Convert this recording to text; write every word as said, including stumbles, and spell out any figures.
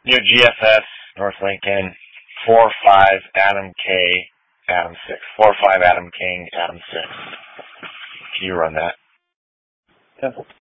Near G F S, North Lincoln, four five Adam K, Adam six. four five Adam King, Adam six. Can you run that? Yep.